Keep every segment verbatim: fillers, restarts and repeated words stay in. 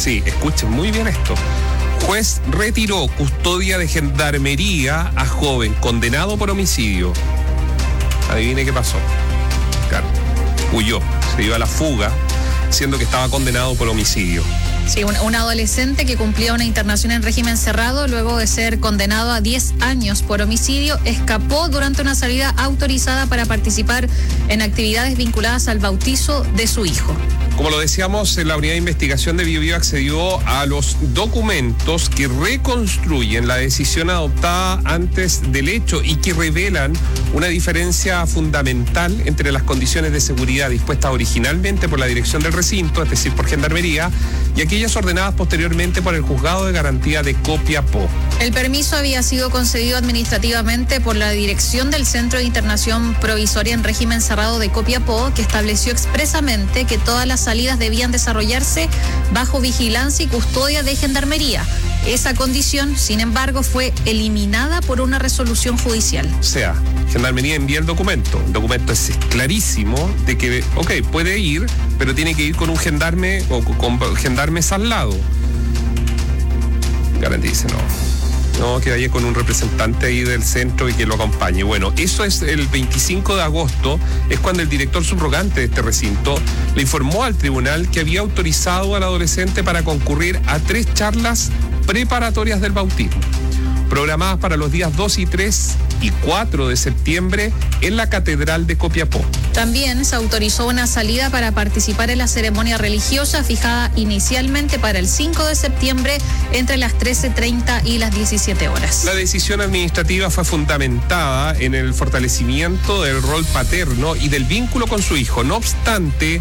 Sí, escuchen muy bien esto. Juez retiró custodia de gendarmería a joven condenado por homicidio. Adivine qué pasó. Claro, huyó, se dio a la fuga, siendo que estaba condenado por homicidio. Sí, un, un adolescente que cumplía una internación en régimen cerrado luego de ser condenado a diez años por homicidio, escapó durante una salida autorizada para participar en actividades vinculadas al bautizo de su hijo. Como lo decíamos, la unidad de investigación de Biobío accedió a los documentos que reconstruyen la decisión adoptada antes del hecho y que revelan una diferencia fundamental entre las condiciones de seguridad dispuestas originalmente por la dirección del recinto, es decir, por Gendarmería, y aquellas ordenadas posteriormente por el Juzgado de Garantía de Copiapó. El permiso había sido concedido administrativamente por la dirección del Centro de Internación Provisoria en Régimen Cerrado de Copiapó, que estableció expresamente que todas las salidas debían desarrollarse bajo vigilancia y custodia de Gendarmería. Esa condición, sin embargo, fue eliminada por una resolución judicial. O sea, Gendarmería envía el documento. El documento es clarísimo de que, ok, puede ir, pero tiene que ir con un gendarme o con gendarmes al lado. Garantía dice no. No, que vaya con un representante ahí del centro y que lo acompañe. Bueno, eso es el veinticinco de agosto, es cuando el director subrogante de este recinto le informó al tribunal que había autorizado al adolescente para concurrir a tres charlas preparatorias del bautismo, programadas para los días dos y tres y cuatro de septiembre en la Catedral de Copiapó. También se autorizó una salida para participar en la ceremonia religiosa fijada inicialmente para el cinco de septiembre entre las trece treinta y las diecisiete horas. La decisión administrativa fue fundamentada en el fortalecimiento del rol paterno y del vínculo con su hijo. No obstante,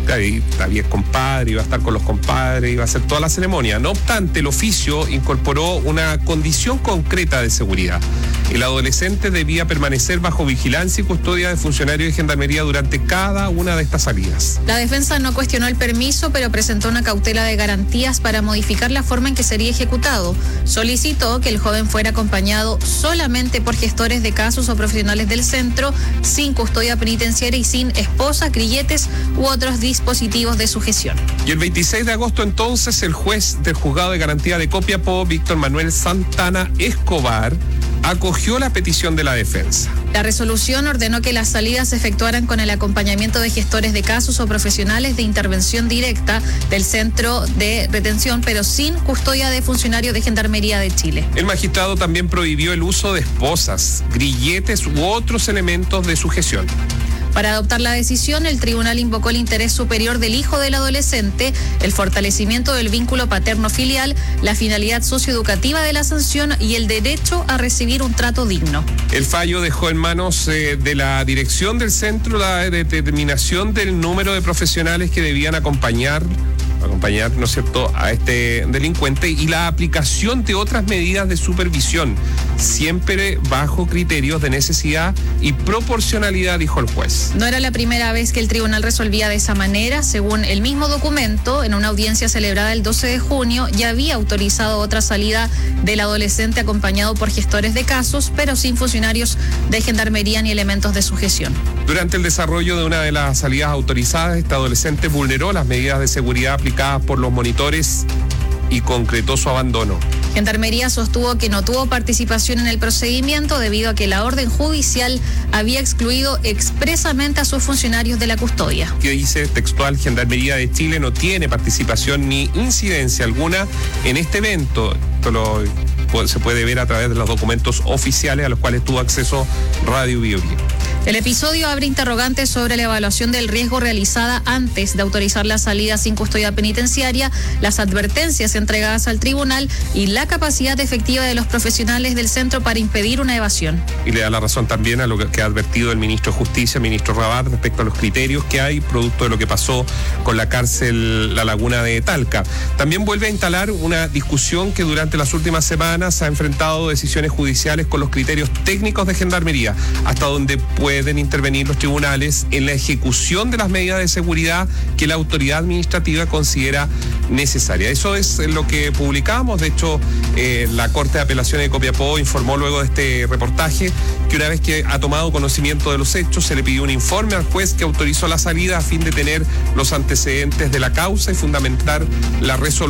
David compadre, iba a estar con los compadres, iba a hacer toda la ceremonia. No obstante, el oficio incorporó una condición concreta de seguridad. El adolescente debía permanecer bajo vigilancia y custodia de funcionarios de Gendarmería durante cada una de estas salidas. La defensa no cuestionó el permiso, pero presentó una cautela de garantías para modificar la forma en que sería ejecutado. Solicitó que el joven fuera acompañado solamente por gestores de casos o profesionales del centro, sin custodia penitenciaria y sin esposas, grilletes u otros dispositivos de sujeción. Y el veintiséis de agosto entonces el juez del Juzgado de Garantía de Copiapó, Víctor Manuel Santana Escobar, acogió la petición de la defensa. La resolución ordenó que las salidas se efectuaran con el acompañamiento de gestores de casos o profesionales de intervención directa del centro de retención, pero sin custodia de funcionarios de Gendarmería de Chile. El magistrado también prohibió el uso de esposas, grilletes u otros elementos de sujeción. Para adoptar la decisión, el tribunal invocó el interés superior del hijo del adolescente, el fortalecimiento del vínculo paterno-filial, la finalidad socioeducativa de la sanción y el derecho a recibir un trato digno. El fallo dejó en manos eh, de la dirección del centro la determinación del número de profesionales que debían acompañar acompañar, ¿no es cierto?, a este delincuente y la aplicación de otras medidas de supervisión, siempre bajo criterios de necesidad y proporcionalidad, dijo el juez. No era la primera vez que el tribunal resolvía de esa manera. Según el mismo documento, en una audiencia celebrada el doce de junio, ya había autorizado otra salida del adolescente acompañado por gestores de casos, pero sin funcionarios de Gendarmería ni elementos de sujeción. Durante el desarrollo de una de las salidas autorizadas, este adolescente vulneró las medidas de seguridad aplicadas por los monitores y concretó su abandono. Gendarmería sostuvo que no tuvo participación en el procedimiento debido a que la orden judicial había excluido expresamente a sus funcionarios de la custodia. Que dice textual: Gendarmería de Chile no tiene participación ni incidencia alguna en este evento. Esto lo, se puede ver a través de los documentos oficiales a los cuales tuvo acceso Radio Biobío. El episodio abre interrogantes sobre la evaluación del riesgo realizada antes de autorizar la salida sin custodia penitenciaria, las advertencias entregadas al tribunal y la capacidad efectiva de los profesionales del centro para impedir una evasión. Y le da la razón también a lo que ha advertido el ministro de Justicia, el ministro Rabat, respecto a los criterios que hay producto de lo que pasó con la cárcel La Laguna de Talca. También vuelve a instalar una discusión que durante las últimas semanas ha enfrentado decisiones judiciales con los criterios técnicos de Gendarmería, hasta donde puede pueden intervenir los tribunales en la ejecución de las medidas de seguridad que la autoridad administrativa considera necesaria. Eso es lo que publicamos. De hecho, eh, la Corte de Apelaciones de Copiapó informó luego de este reportaje que una vez que ha tomado conocimiento de los hechos, se le pidió un informe al juez que autorizó la salida a fin de tener los antecedentes de la causa y fundamentar la resolución